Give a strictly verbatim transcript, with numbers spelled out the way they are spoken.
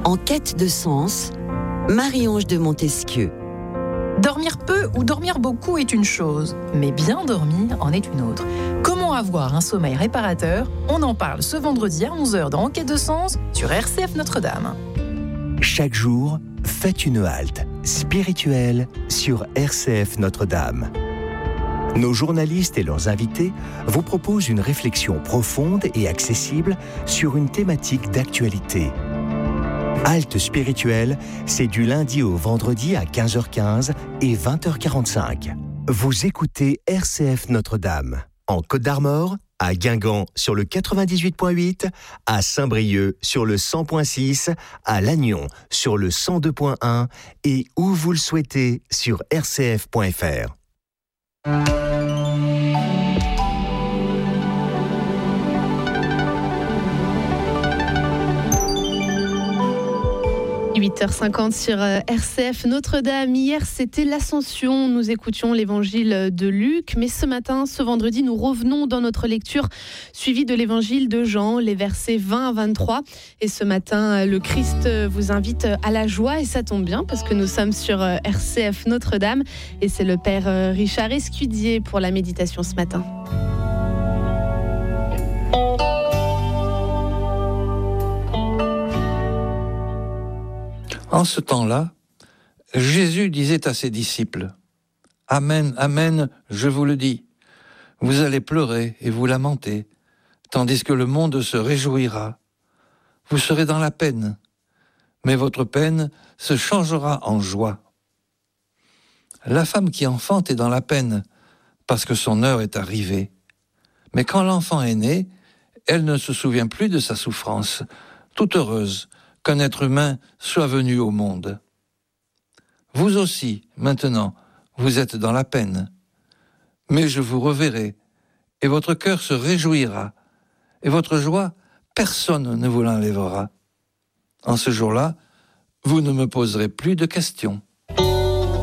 En quête de sens, Marie-Ange de Montesquieu. Dormir peu ou dormir beaucoup est une chose, mais bien dormir en est une autre. Comment avoir un sommeil réparateur ? On en parle ce vendredi à onze heures dans Enquête de sens sur R C F Notre-Dame. Chaque jour, faites une halte spirituelle sur R C F Notre-Dame. Nos journalistes et leurs invités vous proposent une réflexion profonde et accessible sur une thématique d'actualité. Halte spirituelle, c'est du lundi au vendredi à quinze heures quinze et vingt heures quarante-cinq. Vous écoutez R C F Notre-Dame, en Côte d'Armor, à Guingamp sur le quatre-vingt-dix-huit virgule huit, à Saint-Brieuc sur le cent virgule six, à Lannion sur le cent deux virgule un et où vous le souhaitez sur r c f point f r. huit heures cinquante sur R C F Notre-Dame. Hier, c'était l'Ascension. Nous écoutions l'évangile de Luc. Mais ce matin, ce vendredi, nous revenons dans notre lecture suivie de l'évangile de Jean, les versets vingt à vingt-trois. Et ce matin, le Christ vous invite à la joie. Et ça tombe bien parce que nous sommes sur R C F Notre-Dame. Et c'est le Père Richard Escudier pour la méditation ce matin. En ce temps-là, Jésus disait à ses disciples : « Amen, amen, je vous le dis, vous allez pleurer et vous lamenter, tandis que le monde se réjouira. Vous serez dans la peine, mais votre peine se changera en joie. La femme qui enfante est dans la peine, parce que son heure est arrivée. Mais quand l'enfant est né, elle ne se souvient plus de sa souffrance, toute heureuse qu'un être humain soit venu au monde. Vous aussi, maintenant, vous êtes dans la peine. Mais je vous reverrai, et votre cœur se réjouira, et votre joie, personne ne vous l'enlèvera. En ce jour-là, vous ne me poserez plus de questions. »